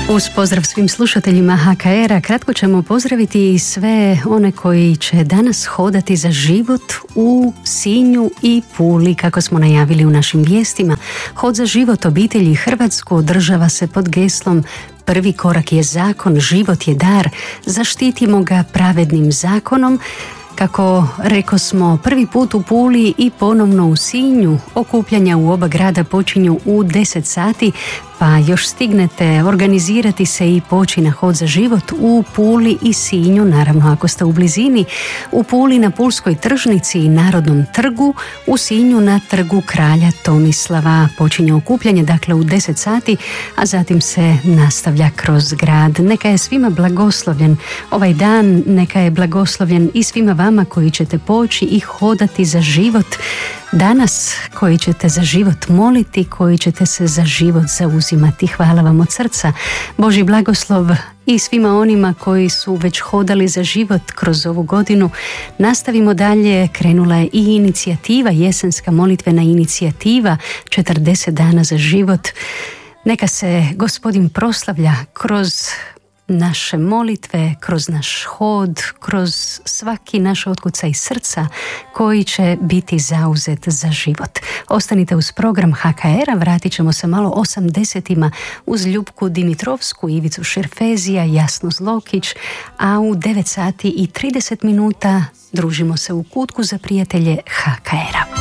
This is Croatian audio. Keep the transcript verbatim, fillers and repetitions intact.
Uz pozdrav svim slušateljima ha ka era, kratko ćemo pozdraviti sve one koji će danas hodati za život u Sinju i Puli, kako smo najavili u našim vijestima. Hod za život obitelji Hrvatsku održava se pod geslom Prvi korak je zakon, život je dar, zaštitimo ga pravednim zakonom. Kako reko smo, prvi put u Puli i ponovno u Sinju. Okupljanja u oba grada počinju u deset sati, pa još stignete organizirati se i poći na hod za život u Puli i Sinju, naravno ako ste u blizini. U Puli na Pulskoj tržnici i Narodnom trgu, u Sinju na trgu kralja Tomislava. Počinje okupljanje, dakle u deset sati, a zatim se nastavlja kroz grad. Neka je svima blagoslovljen ovaj dan, neka je blagoslovljen i svima vama koji ćete poći i hodati za život danas, koji ćete za život moliti, koji ćete se za život zauzimati. Hvala vam od srca. Božji blagoslov i svima onima koji su već hodali za život kroz ovu godinu. Nastavimo dalje, krenula je i inicijativa, jesenska molitvena inicijativa četrdeset dana za život. Neka se Gospodin proslavlja kroz naše molitve, kroz naš hod, kroz svaki naš otkucaj srca koji će biti zauzet za život. Ostanite uz program ha ka era, vratit ćemo se malo osamdesetima uz Ljupku Dimitrovsku, Ivicu Šerfezija, Jasnu Zlokić, a u devet sati i trideset minuta družimo se u kutku za prijatelje ha ka era.